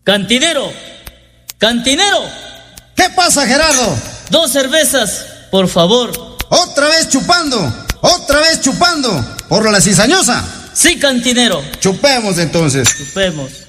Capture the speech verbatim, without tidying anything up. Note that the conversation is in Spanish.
Cantinero, cantinero. ¿Qué pasa, Gerardo? Dos cervezas, por favor. Otra vez chupando, otra vez chupando, por la cizañosa. Sí, cantinero. Chupemos entonces. Chupemos.